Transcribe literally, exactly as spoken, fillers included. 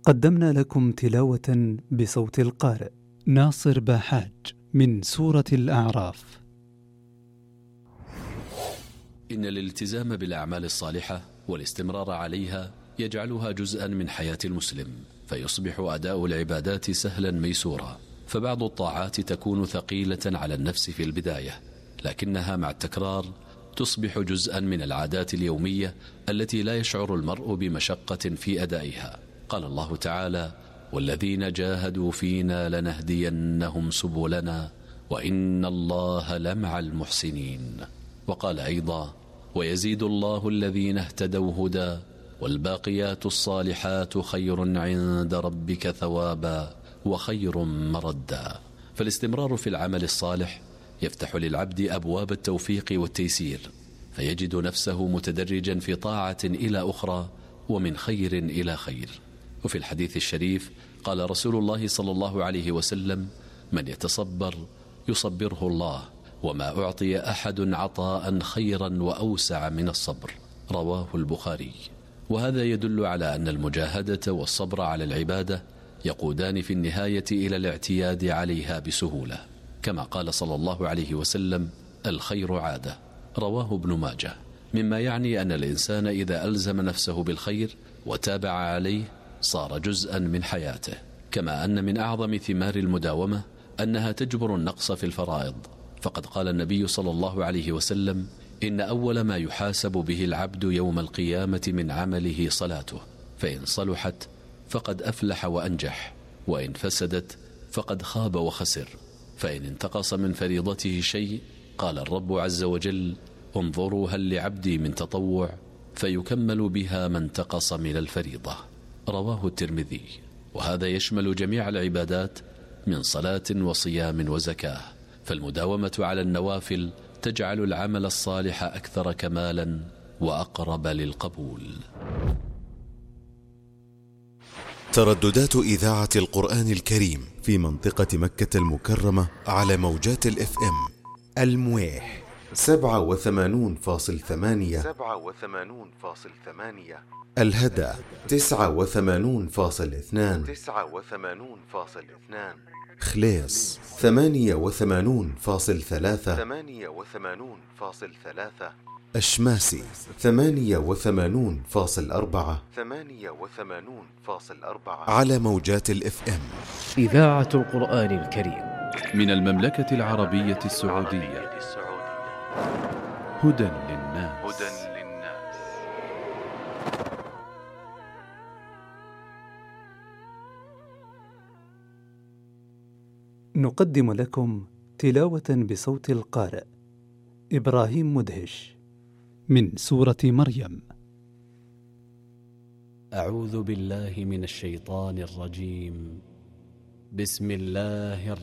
قدمنا لكم تلاوة بصوت القارئ ناصر باحاج من سورة الأعراف. إن الالتزام بالأعمال الصالحة والاستمرار عليها يجعلها جزءا من حياة المسلم، فيصبح أداء العبادات سهلا ميسورا. فبعض الطاعات تكون ثقيلة على النفس في البداية، لكنها مع التكرار تصبح جزءا من العادات اليومية التي لا يشعر المرء بمشقة في أدائها. قال الله تعالى: والذين جاهدوا فينا لنهدينهم سبلنا وإن الله لمع المحسنين. وقال أيضا: ويزيد الله الذين اهتدوا هدى والباقيات الصالحات خير عند ربك ثوابا وخير مردا. فالاستمرار في العمل الصالح يفتح للعبد أبواب التوفيق والتيسير، فيجد نفسه متدرجا في طاعة إلى أخرى ومن خير إلى خير. وفي الحديث الشريف قال رسول الله صلى الله عليه وسلم: من يتصبر يصبره الله، وما أعطي أحد عطاء خيرا وأوسع من الصبر. رواه البخاري. وهذا يدل على أن المجاهدة والصبر على العبادة يقودان في النهاية إلى الاعتياد عليها بسهولة، كما قال صلى الله عليه وسلم: الخير عادة. رواه ابن ماجه. مما يعني أن الإنسان إذا ألزم نفسه بالخير وتابع عليه صار جزءا من حياته. كما أن من أعظم ثمار المداومة أنها تجبر النقص في الفرائض، فقد قال النبي صلى الله عليه وسلم: إن أول ما يحاسب به العبد يوم القيامة من عمله صلاته، فإن صلحت فقد أفلح وأنجح، وإن فسدت فقد خاب وخسر. فإن انتقص من فريضته شيء قال الرب عز وجل: انظروا هل لعبدي من تطوع فيكمل بها ما انتقص من الفريضة. رواه الترمذي. وهذا يشمل جميع العبادات من صلاة وصيام وزكاة، فالمداومة على النوافل تجعل العمل الصالح أكثر كمالا وأقرب للقبول. ترددات إذاعة القرآن الكريم في منطقة مكة المكرمة على موجات الاف ام: المويح سبعة وثمانون فاصل ثمانية، سبعة وثمانون فاصل ثمانية، الهدى تسعة وثمانون فاصل اثنان، تسعة وثمانون فاصل اثنان، خليص ثمانية وثمانون فاصل ثلاثة، ثمانية وثمانون فاصل ثلاثة، أشماسي ثمانية وثمانون فاصل أربعة، ثمانية وثمانون فاصل أربعة، على موجات الاف ام. إذاعة القرآن الكريم من المملكة العربية السعودية. هدى للناس. هدى للناس. نقدم لكم تلاوة بصوت القارئ إبراهيم مدهش من سورة مريم. أعوذ بالله من الشيطان الرجيم. بسم الله الرحمن